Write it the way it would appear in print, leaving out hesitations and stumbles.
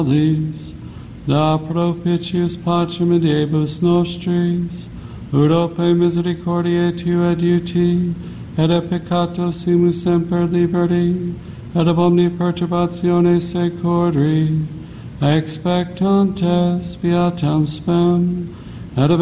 da propitius pacem in diebus nostris, urope misericordiae tua adiuti, et a peccatosimus semper liberi, et ab omni perturbatione secori, expectantes beatam spem, et ab